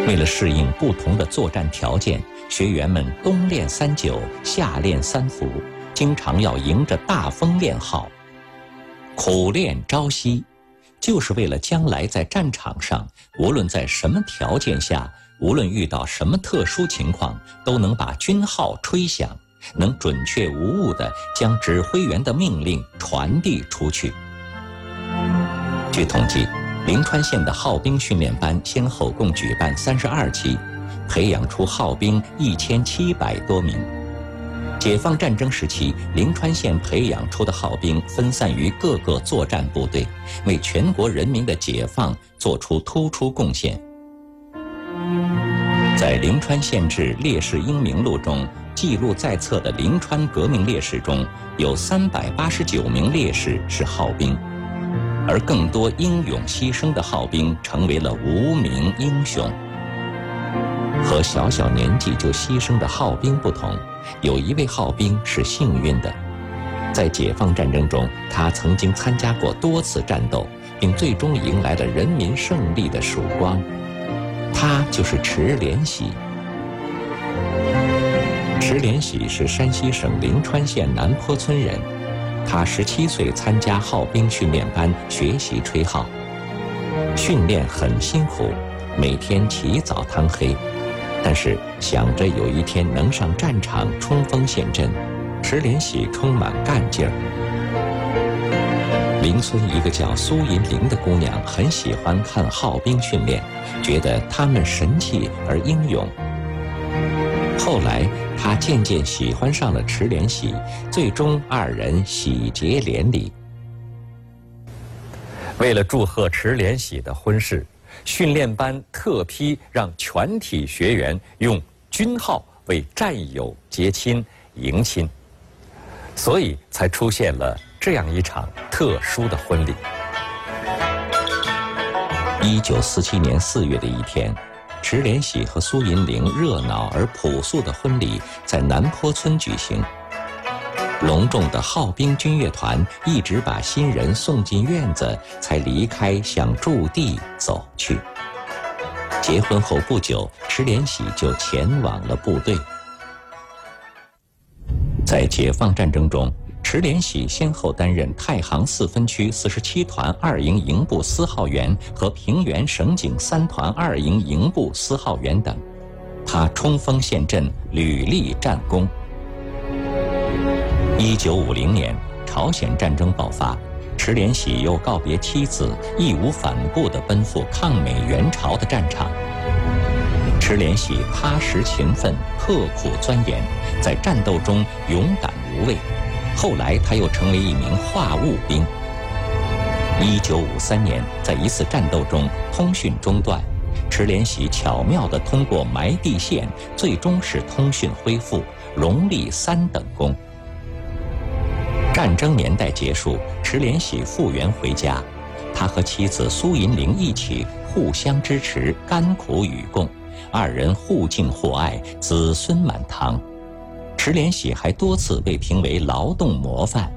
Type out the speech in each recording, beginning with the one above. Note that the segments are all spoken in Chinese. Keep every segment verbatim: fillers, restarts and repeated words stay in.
为了适应不同的作战条件，学员们冬练三九，夏练三伏，经常要迎着大风练号，苦练朝夕，就是为了将来在战场上，无论在什么条件下，无论遇到什么特殊情况，都能把军号吹响，能准确无误地将指挥员的命令传递出去。据统计，灵川县的号兵训练班先后共举办三十二期，培养出号兵一千七百多名。解放战争时期，灵川县培养出的号兵分散于各个作战部队，为全国人民的解放做出突出贡献。在《灵川县志烈士英名录》中记录在册的灵川革命烈士中，有三百八十九名烈士是号兵，而更多英勇牺牲的号兵成为了无名英雄。和小小年纪就牺牲的号兵不同，有一位号兵是幸运的，在解放战争中，他曾经参加过多次战斗，并最终迎来了人民胜利的曙光。他就是迟连喜。迟连喜是山西省灵川县南坡村人，他十七岁参加号兵训练班学习吹号，训练很辛苦，每天起早贪黑，但是想着有一天能上战场冲锋陷阵，迟连喜充满干劲儿。邻村一个叫苏银玲的姑娘很喜欢看号兵训练，觉得他们神气而英勇。后来她渐渐喜欢上了迟连喜，最终二人喜结连理。为了祝贺迟连喜的婚事，训练班特批让全体学员用军号为战友结亲迎亲，所以才出现了这样一场特殊的婚礼。一九四七年四月的一天，迟连喜和苏银玲热闹而朴素的婚礼在南坡村举行。隆重的号兵军乐团一直把新人送进院子，才离开向驻地走去。结婚后不久，迟连喜就前往了部队。在解放战争中，迟连喜先后担任太行四分区四十七团二营营部司号员和平原省警三团二营营部司号员等，他冲锋陷阵，屡立战功。一九五零年，朝鲜战争爆发，迟连喜又告别妻子，义无反顾地奔赴抗美援朝的战场。迟连喜踏实勤奋，刻苦钻研，在战斗中勇敢无畏。后来他又成为一名化务兵。一九五三年，在一次战斗中，通讯中断，迟连喜巧妙地通过埋地线，最终使通讯恢复，荣立三等功。战争年代结束，迟连喜复员回家，他和妻子苏银玲一起互相支持，甘苦与共，二人互敬互爱，子孙满堂。迟连喜还多次被评为劳动模范。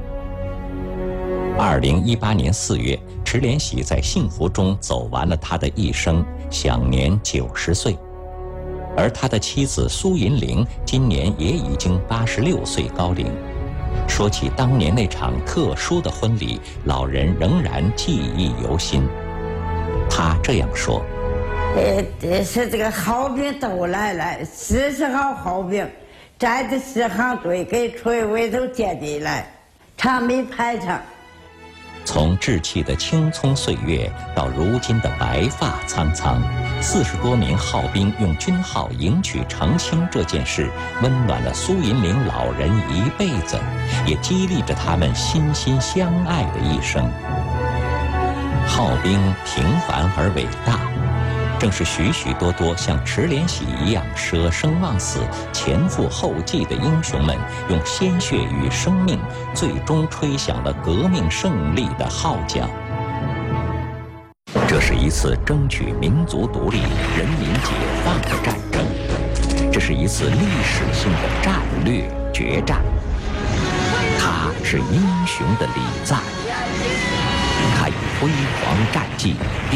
二零一八年四月，迟连喜在幸福中走完了他的一生，享年九十岁。而他的妻子苏银玲今年也已经八十六岁高龄。说起当年那场特殊的婚礼，老人仍然记忆犹新。他这样说： 呃，是这个号兵都来了，四十号号兵站着四行队给村委头接进来，长没排场。 从稚气的青葱岁月到如今的白发苍苍，四十多名号兵用军号迎娶成亲这件事，温暖了苏银玲老人一辈子，也激励着他们心心相爱的一生。号兵平凡而伟大，正是许许多多像迟连喜一样舍生忘死、前赴后继的英雄们，用鲜血与生命，最终吹响了革命胜利的号角。这是一次争取民族独立、人民解放的战争，这是一次历史性的战略决战。它是英雄的礼赞，它以辉煌战绩